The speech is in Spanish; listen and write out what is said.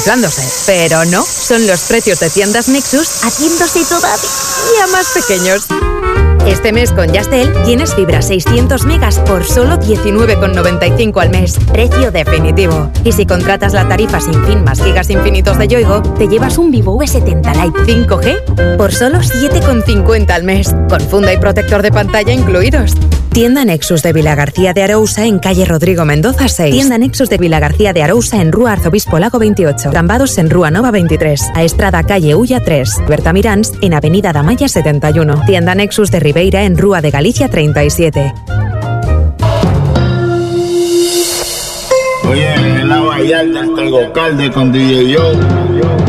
inflándose. Pero no, son los precios de tiendas Nexus haciéndose todavía más pequeños. Este mes con Yastel tienes fibra 600 megas por solo 19,95 al mes. Precio definitivo. Y si contratas la tarifa sin fin más gigas infinitos de Yoigo, te llevas un Vivo V70 Lite 5G por solo 7,50 al mes. Con funda y protector de pantalla incluidos. Tienda Nexus de Vilagarcía de Arousa en calle Rodrigo Mendoza 6. Tienda Nexus de Vilagarcía de Arousa en Rúa Arzobispo Lago 28. Cambados en Rúa Nova 23. A Estrada calle Ulla 3. Berta Mirans en avenida Damaya 71. Tienda Nexus de Ribeira en Rúa de Galicia 37. Oye, en la Vallarta está el Gocalde con DJ Joe.